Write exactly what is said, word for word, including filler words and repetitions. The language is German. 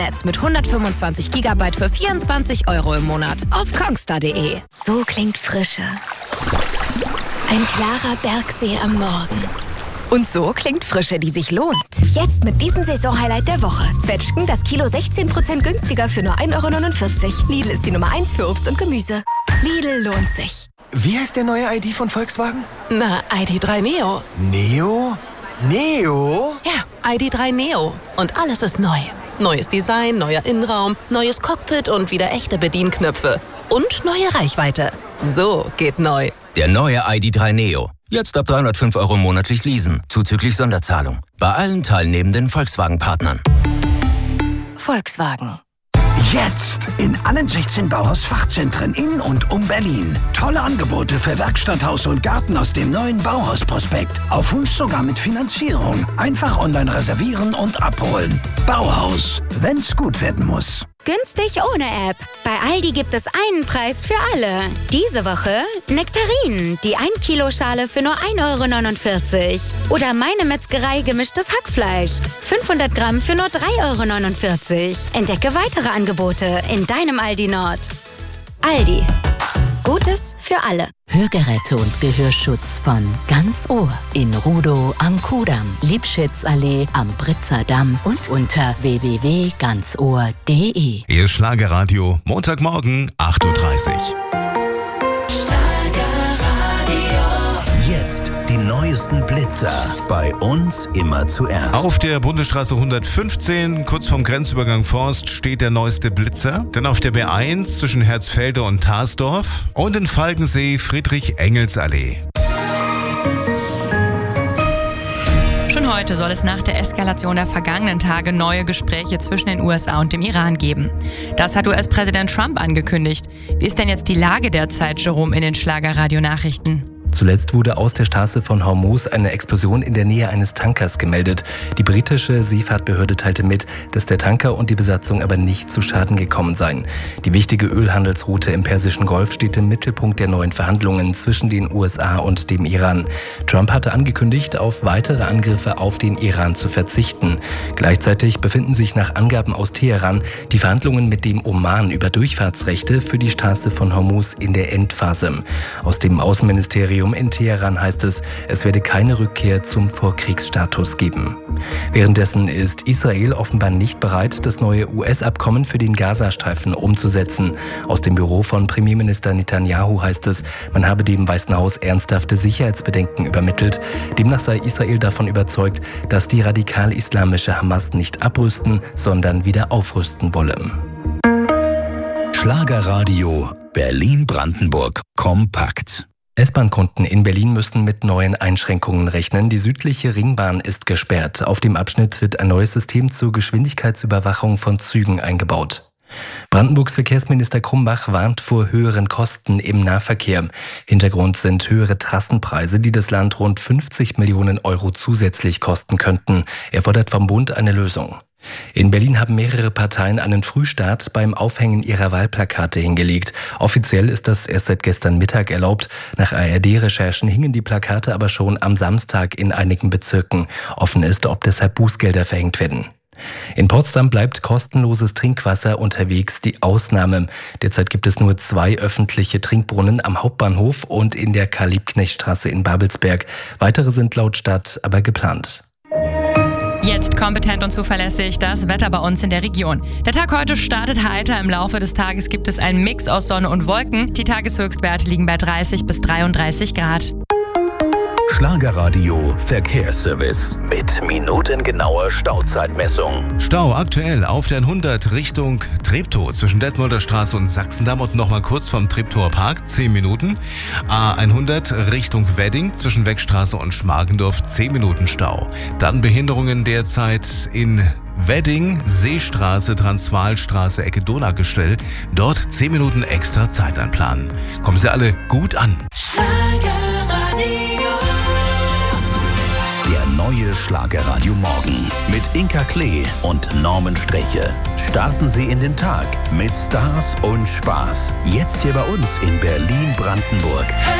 Netz mit hundertfünfundzwanzig Gigabyte für vierundzwanzig Euro im Monat auf kongstar punkt de. So klingt Frische. Ein klarer Bergsee am Morgen. Und so klingt Frische, die sich lohnt. Jetzt mit diesem Saisonhighlight der Woche. Zwetschgen, das Kilo sechzehn Prozent günstiger für nur ein Euro neunundvierzig. Lidl ist die Nummer eins für Obst und Gemüse. Lidl lohnt sich. Wie heißt der neue I D von Volkswagen? Na, I D drei Neo. Neo? Neo? Ja, I D drei Neo. Und alles ist neu. Neues Design, neuer Innenraum, neues Cockpit und wieder echte Bedienknöpfe. Und neue Reichweite. So geht neu. Der neue I D drei Neo. Jetzt ab dreihundertfünf Euro monatlich leasen, zuzüglich Sonderzahlung. Bei allen teilnehmenden Volkswagen-Partnern. Volkswagen. Jetzt in allen sechzehn Bauhaus-Fachzentren in und um Berlin. Tolle Angebote für Werkstatt, Haus und Garten aus dem neuen Bauhaus-Prospekt. Auf Wunsch sogar mit Finanzierung. Einfach online reservieren und abholen. Bauhaus, wenn's gut werden muss. Günstig ohne App. Bei Aldi gibt es einen Preis für alle. Diese Woche Nektarinen, die ein Kilo Schale für nur ein Euro neunundvierzig. Oder Meine Metzgerei gemischtes Hackfleisch. fünfhundert Gramm für nur drei Euro neunundvierzig. Entdecke weitere Angebote in deinem Aldi Nord. Aldi. Gutes für alle. Hörgeräte und Gehörschutz von Ganz Ohr in Rudow am Kudamm, Liebschitzallee am Britzer Damm und unter w w w punkt ganz ohr punkt de. Ihr Schlagerradio, Montagmorgen, acht Uhr dreißig. Jetzt die neuesten Blitzer. Bei uns immer zuerst. Auf der Bundesstraße hundertfünfzehn, kurz vom Grenzübergang Forst, steht der neueste Blitzer. Dann auf der B eins zwischen Herzfelde und Tarsdorf. Und in Falkensee Friedrich-Engels-Allee. Schon heute soll es nach der Eskalation der vergangenen Tage neue Gespräche zwischen den U S A und dem Iran geben. Das hat U S-Präsident Trump angekündigt. Wie ist denn jetzt die Lage derzeit, Jerome, in den Schlagerradio-Nachrichten? Zuletzt wurde aus der Straße von Hormuz eine Explosion in der Nähe eines Tankers gemeldet. Die britische Seefahrtbehörde teilte mit, dass der Tanker und die Besatzung aber nicht zu Schaden gekommen seien. Die wichtige Ölhandelsroute im Persischen Golf steht im Mittelpunkt der neuen Verhandlungen zwischen den U S A und dem Iran. Trump hatte angekündigt, auf weitere Angriffe auf den Iran zu verzichten. Gleichzeitig befinden sich nach Angaben aus Teheran die Verhandlungen mit dem Oman über Durchfahrtsrechte für die Straße von Hormuz in der Endphase. Aus dem Außenministerium in Teheran heißt es, es werde keine Rückkehr zum Vorkriegsstatus geben. Währenddessen ist Israel offenbar nicht bereit, das neue U S-Abkommen für den Gazastreifen umzusetzen. Aus dem Büro von Premierminister Netanyahu heißt es, man habe dem Weißen Haus ernsthafte Sicherheitsbedenken übermittelt. Demnach sei Israel davon überzeugt, dass die radikal-islamische Hamas nicht abrüsten, sondern wieder aufrüsten wolle. Schlagerradio Berlin-Brandenburg kompakt. S-Bahn-Kunden in Berlin müssen mit neuen Einschränkungen rechnen. Die südliche Ringbahn ist gesperrt. Auf dem Abschnitt wird ein neues System zur Geschwindigkeitsüberwachung von Zügen eingebaut. Brandenburgs Verkehrsminister Krumbach warnt vor höheren Kosten im Nahverkehr. Hintergrund sind höhere Trassenpreise, die das Land rund fünfzig Millionen Euro zusätzlich kosten könnten. Er fordert vom Bund eine Lösung. In Berlin haben mehrere Parteien einen Frühstart beim Aufhängen ihrer Wahlplakate hingelegt. Offiziell ist das erst seit gestern Mittag erlaubt. Nach A R D-Recherchen hingen die Plakate aber schon am Samstag in einigen Bezirken. Offen ist, ob deshalb Bußgelder verhängt werden. In Potsdam bleibt kostenloses Trinkwasser unterwegs die Ausnahme. Derzeit gibt es nur zwei öffentliche Trinkbrunnen am Hauptbahnhof und in der Karl-Liebknecht-Straße in Babelsberg. Weitere sind laut Stadt aber geplant. Jetzt kompetent und zuverlässig das Wetter bei uns in der Region. Der Tag heute startet heiter. Im Laufe des Tages gibt es einen Mix aus Sonne und Wolken. Die Tageshöchstwerte liegen bei dreißig bis dreiunddreißig Grad. Schlagerradio Verkehrsservice mit minutengenauer Stauzeitmessung. Stau aktuell auf der hundert Richtung Treptow zwischen Detmolder Straße und Sachsendamm und nochmal kurz vom Treptower Park, zehn Minuten. A hundert Richtung Wedding zwischen Wegstraße und Schmargendorf, zehn Minuten Stau. Dann Behinderungen derzeit in Wedding, Seestraße, Transvaalstraße, Ecke Donaugestell. Dort zehn Minuten extra Zeit einplanen. Kommen Sie alle gut an. Der neue Schlagerradio Morgen mit Inka Klee und Norman Streche. Starten Sie in den Tag mit Stars und Spaß. Jetzt hier bei uns in Berlin-Brandenburg.